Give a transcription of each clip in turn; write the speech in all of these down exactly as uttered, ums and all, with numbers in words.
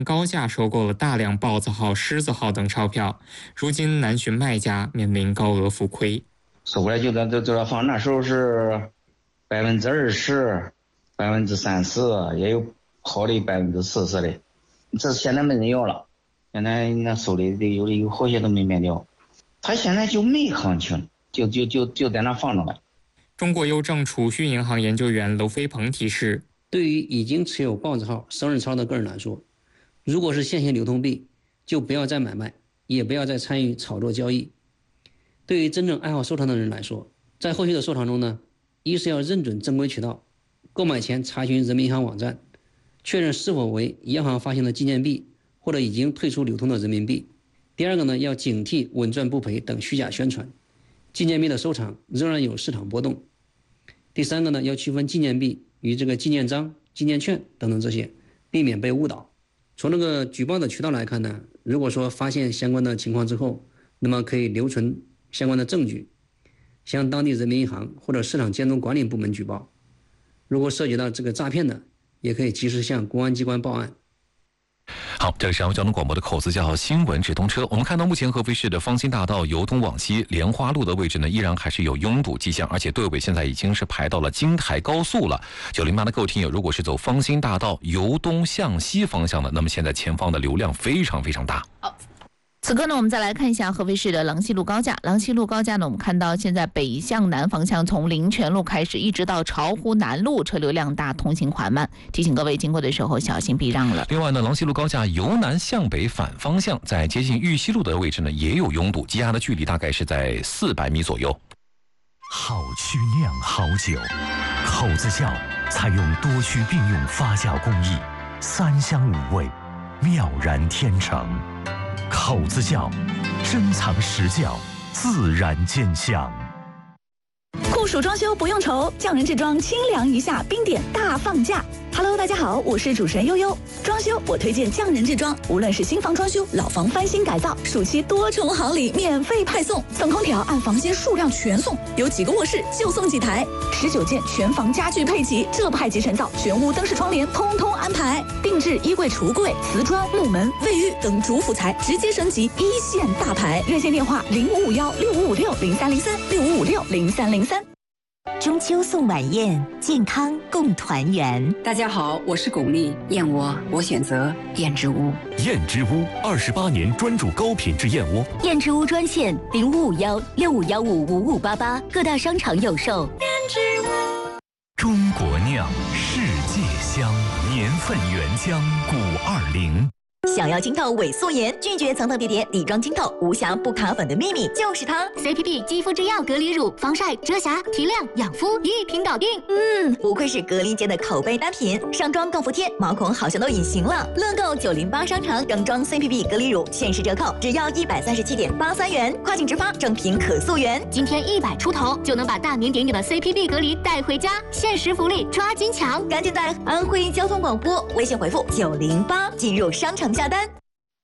高价收购了大量豹子号、狮子号等钞票，如今难寻卖家，面临高额浮亏。 收过来就在就就放，那时候是百分之二十、百分之三十，也有好的百分之四十的。这现在没人要了，现在那收的有的有好些都没卖掉，他现在就没行情，就就就就在那放着了。 中国邮政储蓄银行研究员娄飞鹏提示， 对于已经持有豹子号、生日钞的个人来说，如果是现行流通币，就不要再买卖，也不要再参与炒作交易。对于真正爱好收藏的人来说，在后续的收藏中呢，一是要认准正规渠道，购买前查询人民银行网站，确认是否为央行发行的纪念币或者已经退出流通的人民币。第二个呢，要警惕稳赚不赔等虚假宣传，纪念币的收藏仍然有市场波动。第三个呢，要区分纪念币与这个纪念章、纪念券等等这些，避免被误导。从这个举报的渠道来看呢，如果说发现相关的情况之后，那么可以留存相关的证据，向当地人民银行或者市场监督管理部门举报。如果涉及到这个诈骗的，也可以及时向公安机关报案。 好，这里是阳交通广播的口子叫新闻直通车。我们看到目前合肥市的芳心大道由东往西莲花路的位置呢，依然还是有拥堵迹象，而且队尾现在已经是排到了京台高速了。九零八的各位听友，如果是走芳心大道由东向西方向的，那么现在前方的流量非常非常大。 好。此刻呢，我们再来看一下合肥市的郎西路高架。郎西路高架呢，我们看到现在北向南方向从灵泉路开始，一直到巢湖南路，车流量大，通行缓慢。提醒各位经过的时候小心避让了。 另外呢，郎西路高架由南向北反方向，在接近玉溪路的位置呢，也有拥堵，积压的距离大概是在四百米左右。 好曲酿好酒，口子窖采用多区并用发酵工艺，三香五味，妙然天成。口子窖，珍藏实窖，自然见香。 酷暑装修不用愁，匠人制装清凉一下，冰点大放价。Hello， 大家好，我是主持人悠悠。装修我推荐匠人制装，无论是新房装修、老房翻新改造，暑期多重好礼免费派送，送空调按房间数量全送，有几个卧室就送几台，十九件全房家具配齐，这派集成灶、全屋灯饰窗帘通通安排，定制衣柜、橱柜、瓷砖、木门、卫浴等主辅材直接升级，一线大牌。热线电话零五五幺六五五六零三零三六五五六零三零三。 中秋送晚宴，健康共团圆。 大家好，我是巩俐，燕窝我选择燕之屋。 燕之屋二十八年专注高品质燕窝。 燕之屋专线零五五幺六五幺五五五八八，各大商场有售。 燕之屋，中国酿，世界香，年份原浆古二零。 想要清透伪素颜，拒绝层层叠叠底妆清透，无瑕不卡粉的秘密就是它 C P P 肌肤之钥隔离乳，防晒、遮瑕、提亮、养肤一瓶搞定。 嗯，不愧是格力界的口碑单品，上妆更服帖，毛孔好像都隐形了。乐购九零八商城整装 C P P 隔离乳限时折扣，只要一百三十七点八三元，跨境直发，正品可溯源。 今天一百出头就能把大名鼎鼎的 C P P 隔离带回家，限时福利抓紧抢！ 赶紧在安徽交通广播微信回复九零八进入商城下单。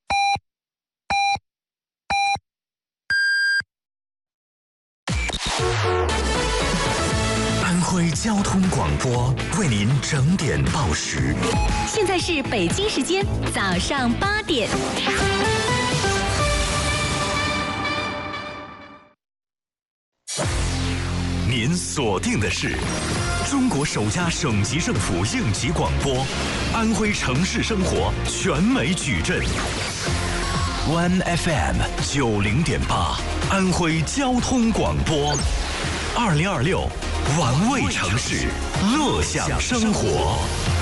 安徽交通广播为您整点报时。 现在是北京时间早上八点。 您锁定的是中国首家省级政府应急广播，安徽城市生活全美矩阵。One F M 九零点八，安徽交通广播，二零二六，玩味城市，乐享生活。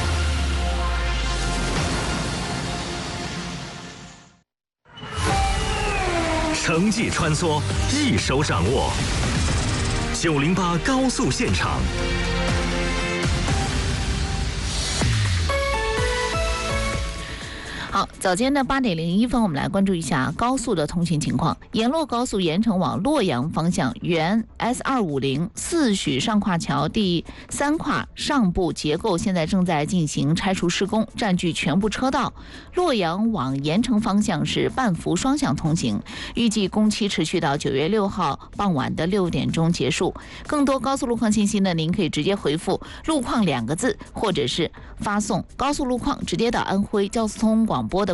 城际穿梭，一手掌握。九零八高速现场。 好，早间的八点零一分，我们来关注一下高速的通行情况。沿洛高速盐城往洛阳方向，原 S 二五零四许上跨桥第三跨上部结构现在正在进行拆除施工，占据全部车道。洛阳往盐城方向是半幅双向通行，预计工期持续到九月六号傍晚的六点钟结束。更多高速路况信息呢，您可以直接回复“路况”两个字，或者是发送“高速路况”直接到安徽交通广广播的。